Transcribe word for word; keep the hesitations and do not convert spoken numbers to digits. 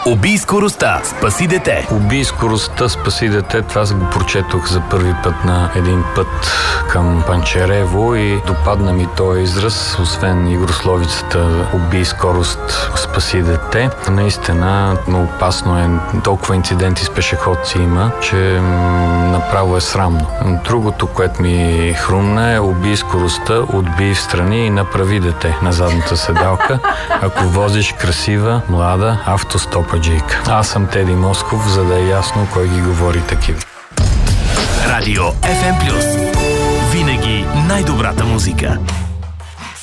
Убий скоростта, спаси дете. Убий скоростта, спаси дете. Това го прочетох за първи път на един път към Панчарево и допадна ми този израз, освен игрословицата убий скорост, спаси дете. Наистина много опасно е. Толкова инциденти с пешеходци има, че направо е срамно. Другото, което ми хрумна е убий скоростта, отбий в страни и направи дете на задната седалка, ако возиш красива, млада автостопаджийка. Аз съм Теди Москов, за да е ясно кой ги говори такива. Радио Еф Ем Плюс. Винаги най-добрата музика.